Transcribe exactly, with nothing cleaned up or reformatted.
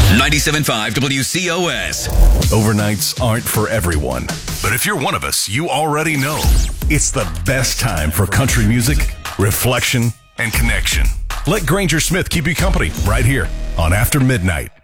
ninety-seven point five W C O S. Overnights aren't for everyone, but if you're one of us, you already know it's the best time for country music, reflection, and connection. Let Granger Smith keep you company right here on After Midnight.